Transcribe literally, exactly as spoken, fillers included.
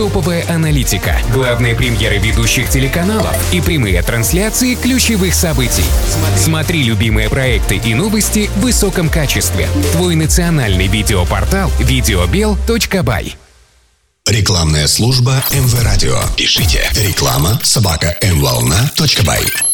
топовая аналитика, главные премьеры ведущих телеканалов и прямые трансляции ключевых событий. Смотри любимые проекты и новости в высоком качестве. Твой национальный видеопортал видеобел точка бай. Рекламная служба эм вэ Радио. Пишите реклама собака эм волна точка бай.